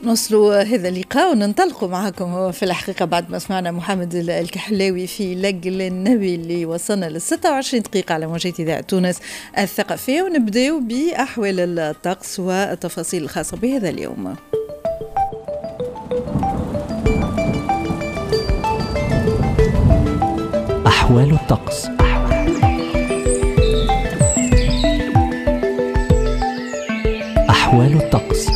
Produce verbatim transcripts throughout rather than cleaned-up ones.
نوصلوا هذا اللقاء وننطلقوا معكم في الحقيقة بعد ما سمعنا محمد الكحلاوي في لقل النبي اللي وصلنا ل ستة وعشرين دقيقة على موجات إذاعة تونس الثقافية، ونبدأ بأحوال الطقس والتفاصيل الخاصة بهذا اليوم. أحوال الطقس. أحوال الطقس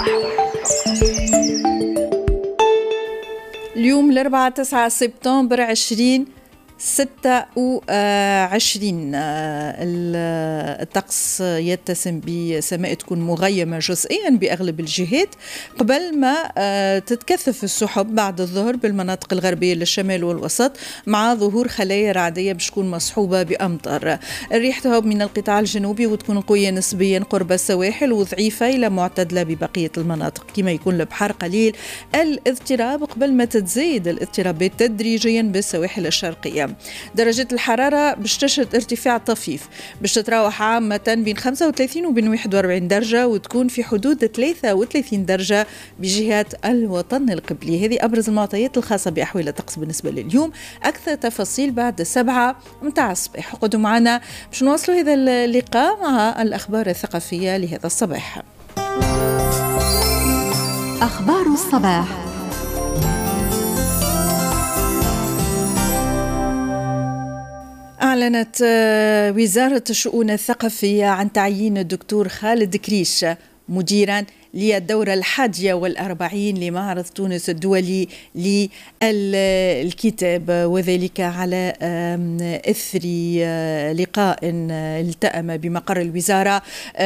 اليوم الأربعاء تسعة سبتمبر عشرين ستة وعشرين. الطقس يتسم بسماء تكون مغيمة جزئيا بأغلب الجهات قبل ما تتكثف السحب بعد الظهر بالمناطق الغربية للشمال والوسط، مع ظهور خلايا رعدية باش تكون مصحوبة بأمطار. الريح تهب من القطاع الجنوبي وتكون قوية نسبيا قرب السواحل وضعيفة إلى معتدلة ببقية المناطق، كما يكون البحر قليل الاضطراب قبل ما تتزايد الاضطرابات تدريجيا بالسواحل الشرقية. درجة الحرارة باش تشهد ارتفاع طفيف، باش تتراوح عامة بين خمسة وثلاثين وبين واحد وأربعين درجة، وتكون في حدود ثلاثة وثلاثين درجة بجهات الوطن القبلي. هذه أبرز المعطيات الخاصة بأحوال الطقس بالنسبة لليوم. أكثر تفاصيل بعد السبعة متاع الصباح. قعدوا معنا باش نواصلوا هذا اللقاء مع الأخبار الثقافية لهذا الصباح. أخبار الصباح. أعلنت وزارة الشؤون الثقافية عن تعيين الدكتور خالد كريش مديراً للدورة الحادية والأربعين لمعرض تونس الدولي للكتاب، وذلك على إثر لقاء التأم بمقر الوزارة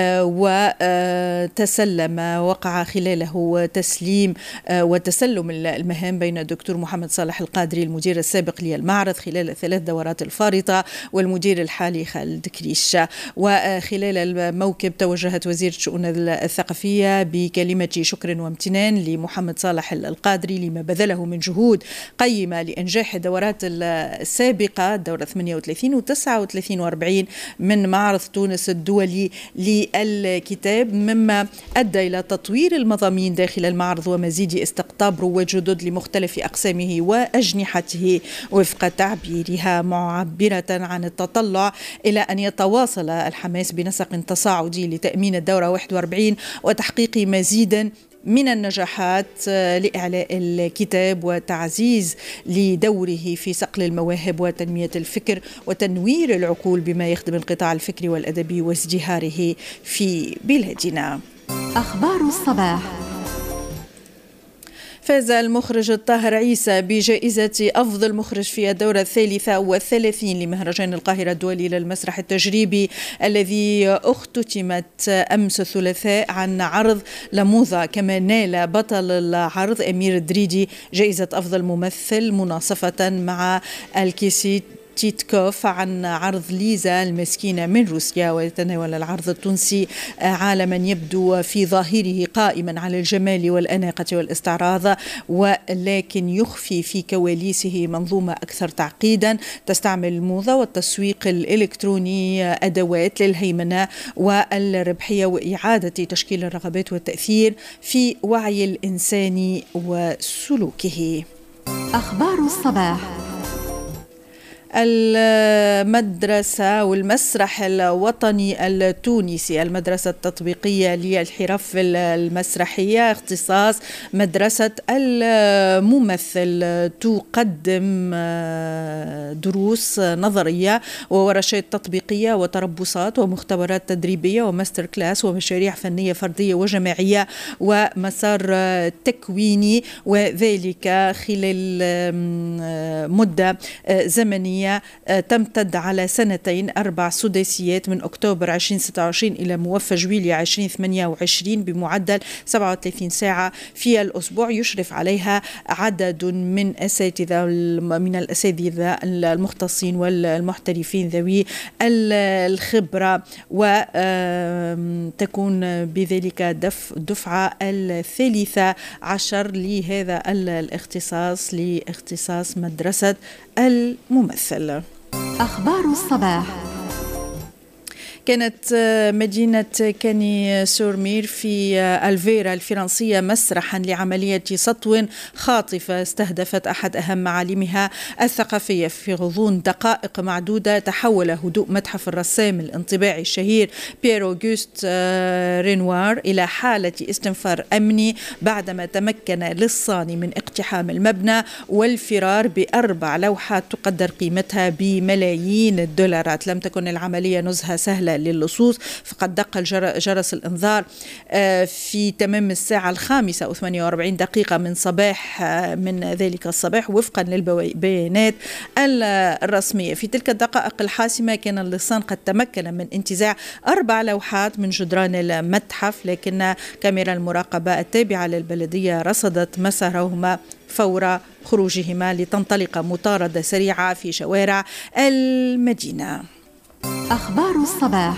وتسلم وقع خلاله تسليم وتسلم المهام بين الدكتور محمد صالح القادري المدير السابق للمعرض خلال الثلاث دورات الفارطة والمدير الحالي خالد كريش. وخلال الموكب توجهت وزيرة الشؤون الثقافية بكلمة شكر وامتنان لمحمد صالح القادري لما بذله من جهود قيمة لإنجاح الدورات السابقة، الدورة ثمانية وثلاثين وتسعة وثلاثين وأربعين من معرض تونس الدولي للكتاب، مما أدى إلى تطوير المضامين داخل المعرض ومزيد استقطاب رواد جدد لمختلف أقسامه وأجنحته وفق تعبيرها، معبرة عن التطلع إلى أن يتواصل الحماس بنسق تصاعدي لتأمين الدورة واحد وأربعين وتحقيق مزيدا من النجاحات لإعلاء الكتاب وتعزيز لدوره في صقل المواهب وتنمية الفكر وتنوير العقول بما يخدم القطاع الفكري والأدبي وازدهاره في بلادنا. أخبار الصباح. فاز المخرج الطاهر عيسى بجائزة أفضل مخرج في الدورة الثالثة والثلاثين لمهرجان القاهرة الدولي للمسرح التجريبي الذي اختتمت أمس الثلاثاء عن عرض لموضة، كما نال بطل العرض أمير الدريدي جائزة أفضل ممثل مناصفة مع الكيسيت تيتكوف عن عرض ليزا المسكينة من روسيا. ويتناول العرض التونسي عالما يبدو في ظاهره قائما على الجمال والأناقة والاستعراض، ولكن يخفي في كواليسه منظومة أكثر تعقيدا تستعمل الموضة والتسويق الإلكتروني أدوات للهيمنة والربحية وإعادة تشكيل الرغبات والتأثير في وعي الإنسان وسلوكه. أخبار الصباح. المدرسة والمسرح الوطني التونسي، المدرسة التطبيقية للحرف المسرحية اختصاص مدرسة الممثل، تقدم دروس نظرية وورشات تطبيقية وتربصات ومختبرات تدريبية وماستر كلاس ومشاريع فنية فردية وجماعية ومسار تكويني، وذلك خلال مدة زمنية تمتد على سنتين، أربع سداسيات من أكتوبر ألفين وستة وعشرين إلى موفى جويلية ألفين وثمانية وعشرين بمعدل سبعة وثلاثين ساعة في الأسبوع. يشرف عليها عدد من أساتذة من الأساتذة المختصين والمحترفين ذوي الخبرة، وتكون بذلك الدفعة الثالثة عشر لهذا الاختصاص لاختصاص مدرسة الممثل. أخبار الصباح. كانت مدينة كاني سورمير في الفيرا الفرنسية مسرحا لعملية سطو خاطفة استهدفت أحد أهم معالمها الثقافية. في غضون دقائق معدودة تحول هدوء متحف الرسام الانطباعي الشهير بيير أوغوست رينوار إلى حالة استنفار أمني بعدما تمكن للصاني من اقتحام المبنى والفرار بأربع لوحات تقدر قيمتها بملايين الدولارات. لم تكن العملية نزهة سهلة للصوص، فقد دق جرس الإنذار في تمام الساعة الخامسة وثمانية وأربعين دقيقة من صباح من ذلك الصباح وفقا للبيانات الرسمية. في تلك الدقائق الحاسمة كان اللصان قد تمكن من انتزاع أربع لوحات من جدران المتحف، لكن كاميرا المراقبة التابعة للبلدية رصدت مسارهما فور خروجهما لتنطلق مطاردة سريعة في شوارع المدينة. أخبار الصباح.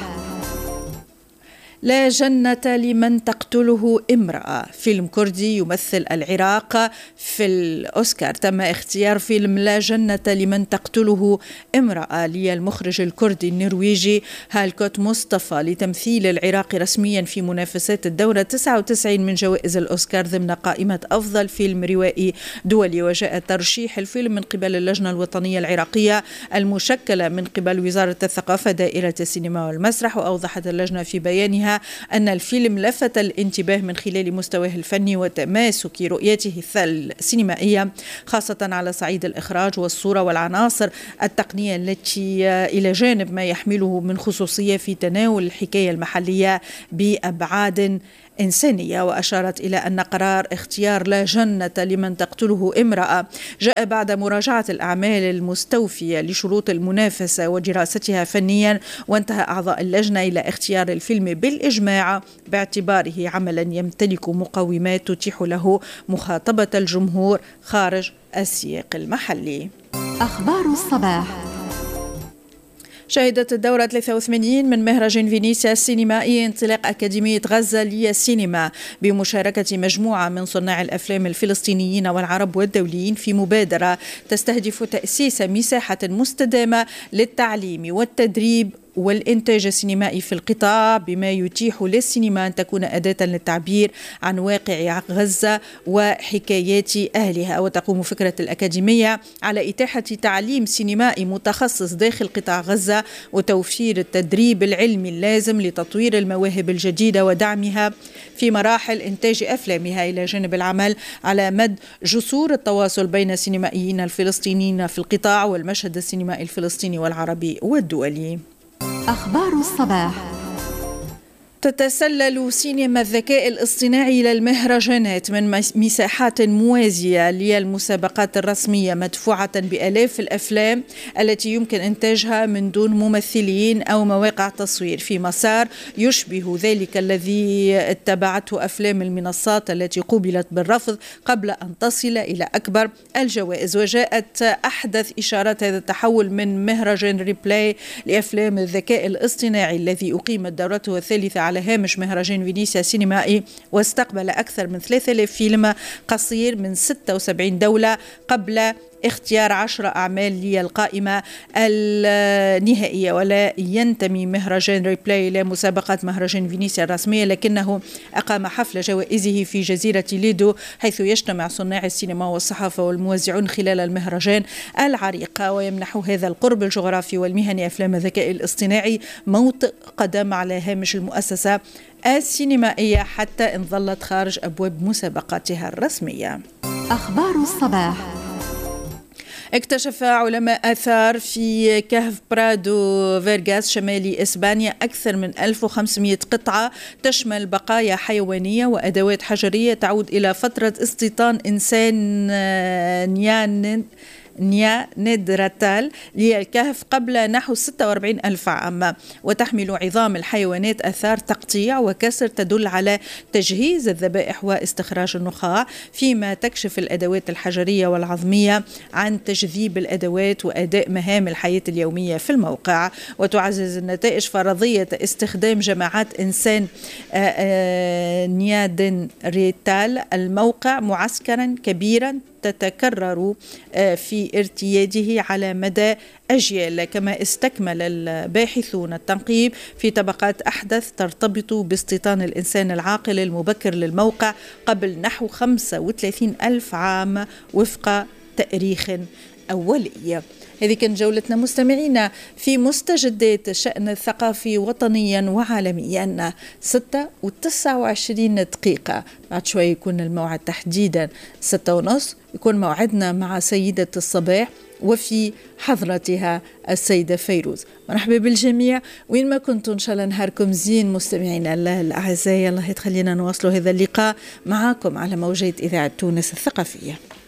لا جنة لمن تقتله امرأة. فيلم كردي يمثل العراق في الأوسكار. تم اختيار فيلم لا جنة لمن تقتله امرأة للمخرج الكردي النرويجي هالكوت مصطفى لتمثيل العراق رسميا في منافسات الدورة تسعة وتسعين من جوائز الأوسكار ضمن قائمة أفضل فيلم روائي دولي. وجاء ترشيح الفيلم من قبل اللجنة الوطنية العراقية المشكلة من قبل وزارة الثقافة دائرة السينما والمسرح. وأوضحت اللجنة في بيانها أن الفيلم لفت الانتباه من خلال مستواه الفني وتماسك رؤيته السينمائية، خاصة على صعيد الإخراج والصورة والعناصر التقنية التي إلى جانب ما يحمله من خصوصية في تناول الحكاية المحلية بأبعاد إنسانية. وأشارت إلى أن قرار اختيار لا جنة لمن تقتله امرأة جاء بعد مراجعة الأعمال المستوفية لشروط المنافسة ودراستها فنيا، وانتهى أعضاء اللجنة إلى اختيار الفيلم بالإجماع باعتباره عملا يمتلك مقومات تتيح له مخاطبة الجمهور خارج السياق المحلي. أخبار الصباح. شهدت الدورة ثلاثة وثمانين من مهرجان فينيسيا السينمائي انطلاق أكاديمية غزة للسينما بمشاركة مجموعة من صناع الأفلام الفلسطينيين والعرب والدوليين في مبادرة تستهدف تأسيس مساحة مستدامة للتعليم والتدريب والإنتاج السينمائي في القطاع، بما يتيح للسينما أن تكون أداة للتعبير عن واقع غزة وحكايات أهلها. وتقوم فكرة الأكاديمية على إتاحة تعليم سينمائي متخصص داخل قطاع غزة وتوفير التدريب العلمي اللازم لتطوير المواهب الجديدة ودعمها في مراحل إنتاج أفلامها، إلى جانب العمل على مد جسور التواصل بين السينمائيين الفلسطينيين في القطاع والمشهد السينمائي الفلسطيني والعربي والدولي. أخبار الصباح. تتسلل سينما الذكاء الاصطناعي إلى المهرجانات من مساحات موازية للمسابقات الرسمية، مدفوعة بآلاف الأفلام التي يمكن إنتاجها من دون ممثلين أو مواقع تصوير، في مسار يشبه ذلك الذي اتبعته أفلام المنصات التي قوبلت بالرفض قبل أن تصل إلى أكبر الجوائز. وجاءت أحدث إشارات هذا التحول من مهرجان ريبلاي لأفلام الذكاء الاصطناعي الذي أقيمت دورته الثالثة على هامش مهرجان فينيسيا السينمائي، واستقبل أكثر من ثلاثة آلاف فيلم قصير من ستة وسبعين دولة قبل اختيار عشر أعمال للقائمة النهائية. ولا ينتمي مهرجان ريبلاي إلى مسابقة مهرجان فينيسيا الرسمية، لكنه أقام حفل جوائزه في جزيرة ليدو، حيث يجتمع صناع السينما والصحافة والموزعون خلال المهرجان العريق. ويمنح هذا القرب الجغرافي والمهني أفلام الذكاء الاصطناعي موطئ قدم على هامش المؤسسة السينمائية حتى إن ظلت خارج أبواب مسابقاتها الرسمية. أخبار الصباح. اكتشف علماء آثار في كهف برادو فيرغاس شمالي إسبانيا أكثر من ألف وخمسمائة قطعة تشمل بقايا حيوانية وأدوات حجرية تعود إلى فترة استيطان إنسان نيان نيا نيدراتال للكهف قبل نحو ستة وأربعين ألف عام، وتحمل عظام الحيوانات آثار تقطيع وكسر تدل على تجهيز الذبائح واستخراج النخاع، فيما تكشف الأدوات الحجرية والعظمية عن تجذيب الأدوات وأداء مهام الحياة اليومية في الموقع. وتعزز النتائج فرضية استخدام جماعات إنسان نيادن ريتال الموقع معسكرا كبيرا تتكرر في ارتياده على مدى أجيال. كما استكمل الباحثون التنقيب في طبقات أحدث ترتبط باستيطان الإنسان العاقل المبكر للموقع قبل نحو خمسة وثلاثين ألف عام وفق تاريخ أولي. هذه كانت جولتنا مستمعينا في مستجدات الشأن الثقافي وطنيا وعالميا. ستة وتسعة وعشرين دقيقة بعد شوي يكون الموعد تحديدا ستة ونص، يكون موعدنا مع سيدة الصباح وفي حضرتها السيدة فيروز. مرحبا بالجميع وين ما كنتم، إن شاء الله نهاركم زين مستمعينا الأعزاء. الله يتخلينا نواصلوا هذا اللقاء معاكم على موجات إذاعة تونس الثقافية.